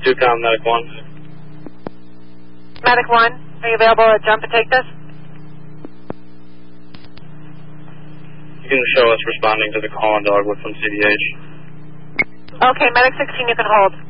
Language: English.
2-com, Medic 1. Medic 1, are you available to jump and take this? You can show us responding to the call on Dogwood from CDH. Okay, Medic 16, you can hold.